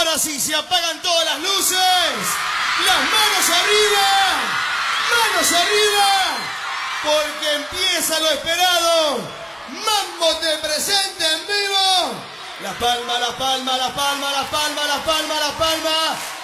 Ahora sí, se apagan todas las luces. Las manos arriba. Manos arriba. Porque empieza lo esperado. Mambo te presenta en vivo. Las palmas, las palmas, las palmas, las palmas, las palmas, las palmas.